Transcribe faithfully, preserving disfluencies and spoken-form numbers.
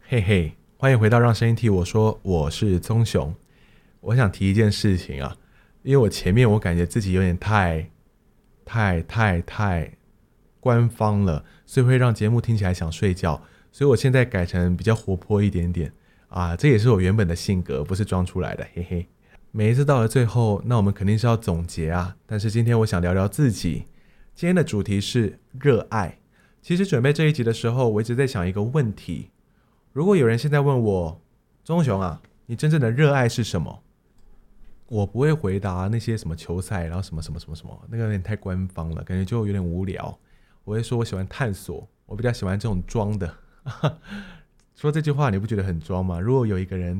嘿嘿，欢迎回到让声音替我说，我是宗雄。我想提一件事情啊，因为我前面我感觉自己有点太太太太官方了，所以会让节目听起来想睡觉，所以我现在改成比较活泼一点点啊，这也是我原本的性格，不是装出来的，嘿嘿。每一次到了最后，那我们肯定是要总结啊，但是今天我想聊聊自己。今天的主题是热爱。其实准备这一集的时候，我一直在想一个问题，如果有人现在问我，钟雄啊，你真正的热爱是什么？我不会回答那些什么球赛，然后什么什么什么什么，那个有点太官方了，感觉就有点无聊。我会说我喜欢探索，我比较喜欢这种装的。说这句话你不觉得很装吗？如果有一个人